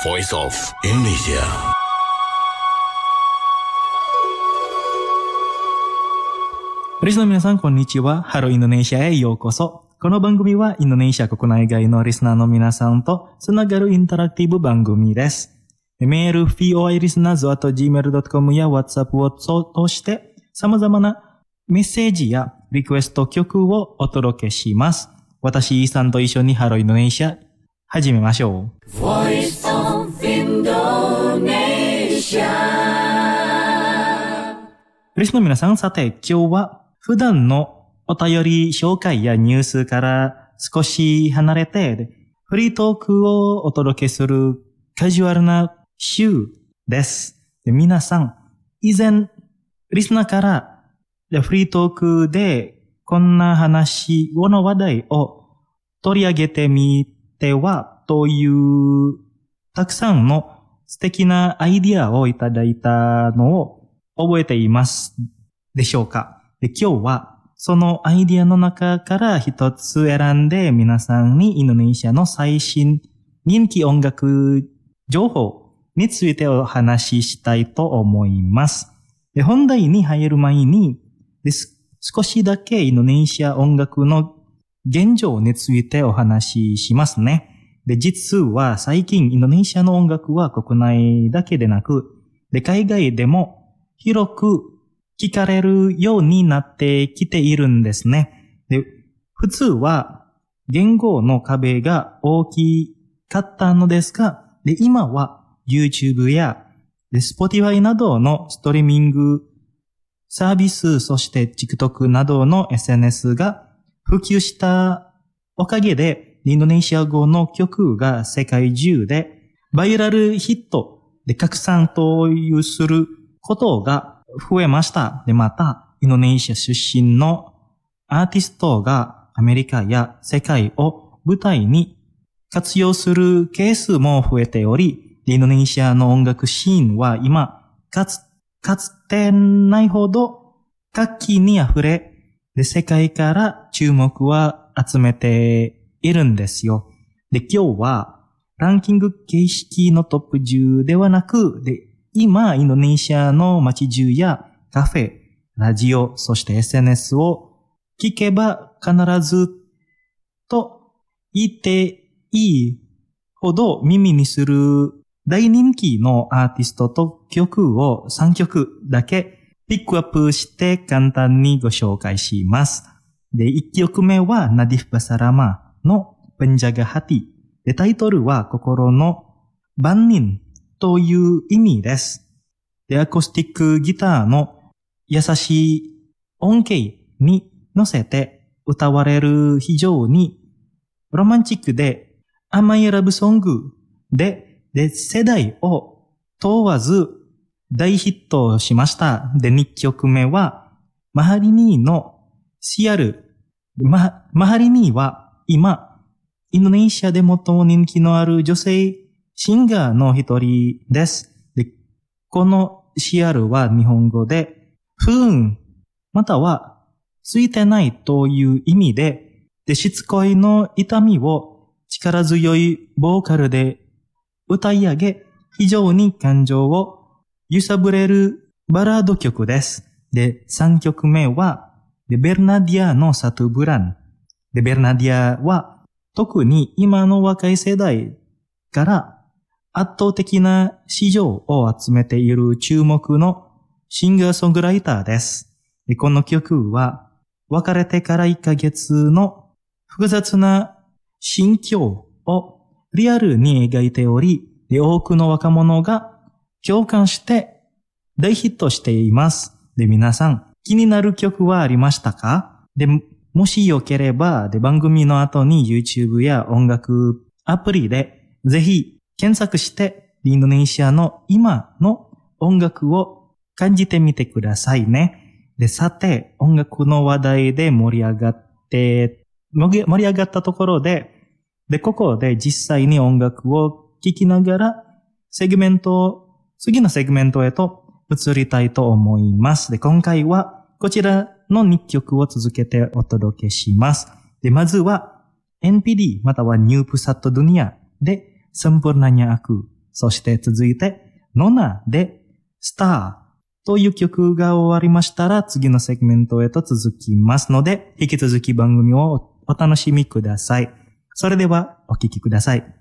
Voice of Indonesia。 リスナーの皆さん、こんにちは。ハローインドネシアへようこそ。この番組はインドネシア国内外のリスナーの皆さんとつながるインタラクティブ番組です。メール、voilisteners@gmail.com や WhatsApp を通して様々なメッセージやリクエスト曲をお届けします。私、イーさんと一緒にハローインドネシア、始めましょう。 Voice of Indonesia。 リスナーの皆さん、さて今日は普段のお便り紹介やニュースから少し離れて、フリートークをお届けするカジュアルな週です。で、皆さん、以前、リスナーからフリートークでこんな話、この話題を取り上げてみてはというたくさんの素敵なアイディアをいただいたのを覚えていますでしょうか。で、今日はそのアイディアの中から一つ選んで皆さんにインドネシアの最新人気音楽情報についてお話ししたいと思います。で、本題に入る前に少しだけインドネシア音楽の現状についてお話ししますね。で、実は最近インドネシアの音楽は国内だけでなく、で、海外でも広く聞かれるようになってきているんですね。で、普通は言語の壁が大きかったのですが、で、今は YouTube やで Spotify などのストリーミングサービス、そして TikTok などの SNS が普及したおかげで、インドネシア語の曲が世界中でバイラルヒットで拡散というすることが増えました。で、また、インドネシア出身のアーティストがアメリカや世界を舞台に活用するケースも増えており、インドネシアの音楽シーンは今、かつてないほど活気に溢れ、で、世界から注目は集めているんですよ。で、今日はランキング形式のトップ10ではなく、で、今、インドネシアの街中やカフェ、ラジオ、そして SNS を聞けば必ずと言っていいほど耳にする大人気のアーティストと曲を3曲だけピックアップして簡単にご紹介します。で、1曲目はナディフ・バサラマのPenjaga Hati。で、タイトルは心の番人という意味です。で、アコースティックギターの優しい音形に乗せて歌われる非常にロマンチックで甘いラブソングで、世代を問わず大ヒットしました。で、2曲目はマハリニーのシアル。マハリニーは今、インドネシアで最も人気のある女性シンガーの一人です。で、このシアルは日本語で不運またはついてないという意味で、しつこいの痛みを力強いボーカルで歌い上げ、非常に感情を揺さぶれるバラード曲です。で、3曲目はベルナディアのサトゥブラン。で、ベルナディアは特に今の若い世代から圧倒的な市場を集めている注目のシンガーソングライターです。で、この曲は別れてから1ヶ月の複雑な心境をリアルに描いており、で、多くの若者が共感して大ヒットしています。で、皆さん気になる曲はありましたか？で、もしよければ、で、番組の後に YouTube や音楽アプリでぜひ検索して、インドネシアの今の音楽を感じてみてくださいね。で、さて、音楽の話題で盛り上がったところで、ここで実際に音楽を聴きながら、次のセグメントへと移りたいと思います。で、今回はこちらの2曲を続けてお届けします。で、まずは NPD またはニュープサットドゥニアでSempurnanya Aku。 そして続いて、ノナで、スターという曲が終わりましたら、次のセグメントへと続きますので、引き続き番組をお楽しみください。それでは、お聴きください。